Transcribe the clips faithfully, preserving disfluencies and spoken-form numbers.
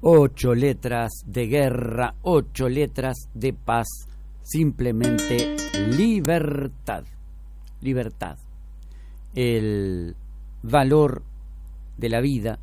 Ocho letras de guerra, ocho letras de paz, simplemente libertad. Libertad. El valor de la vida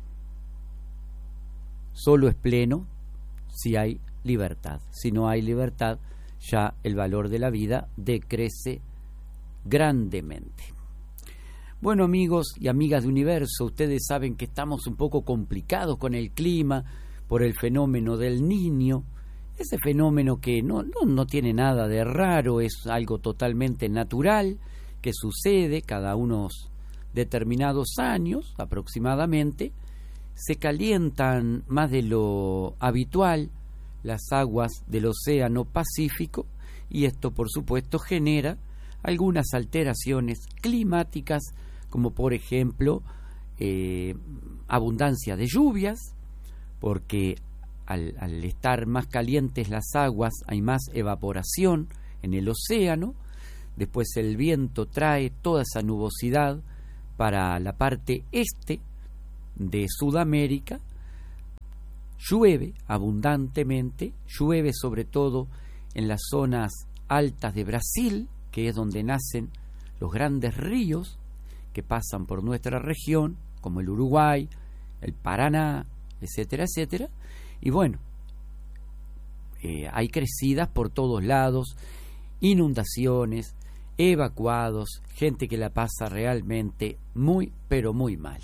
solo es pleno si hay libertad. Si no hay libertad, ya el valor de la vida decrece grandemente. Bueno, amigos y amigas de Universo, ustedes saben que estamos un poco complicados con el clima por el fenómeno del Niño. Ese fenómeno que no, no, no tiene nada de raro, es algo totalmente natural que sucede cada unos determinados años aproximadamente. Se calientan más de lo habitual las aguas del Océano Pacífico y esto, por supuesto, genera algunas alteraciones climáticas, como por ejemplo eh, abundancia de lluvias, porque al, al estar más calientes las aguas hay más evaporación en el océano. Después el viento trae toda esa nubosidad para la parte este de Sudamérica, llueve abundantemente, llueve sobre todo en las zonas altas de Brasil, que es donde nacen los grandes ríos que pasan por nuestra región, como el Uruguay, el Paraná, etcétera, etcétera. Y bueno, eh, hay crecidas por todos lados, inundaciones, evacuados, gente que la pasa realmente muy, pero muy mal.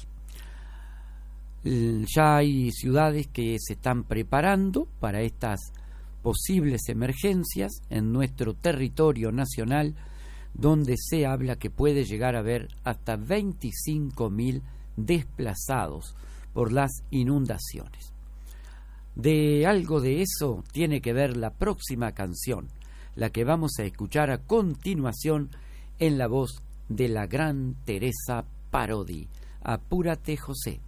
Ya hay ciudades que se están preparando para estas posibles emergencias en nuestro territorio nacional, donde se habla que puede llegar a haber hasta veinticinco mil desplazados por las inundaciones. De algo de eso tiene que ver la próxima canción, la que vamos a escuchar a continuación en la voz de la gran Teresa Parodi. Apúrate, José.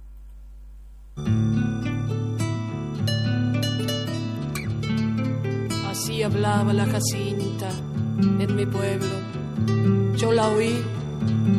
Así hablaba la Jacinta en mi pueblo. Yo la oí